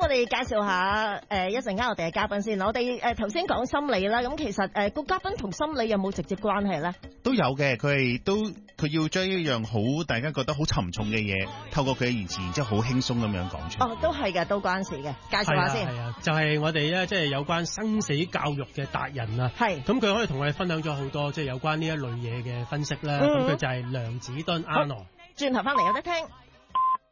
哋介紹下一陣間我哋嘅嘉賓先。我哋頭先講心理啦，咁其實個嘉賓同心理有冇直接關係咧？ 都有嘅，佢要將一樣好大家覺得好沉重嘅嘢，透過佢嘅言辭，然之後好輕鬆咁樣講出嚟。 哦，都係嘅，都關事嘅。介紹下先。 係啊，就係我哋咧，即係有關生死教育嘅達人啊。係。咁佢可以同我哋分享咗好多，即係有關呢一類嘢嘅分析啦。咁佢就係梁梓敦阿諾。 轉頭翻嚟有得聽。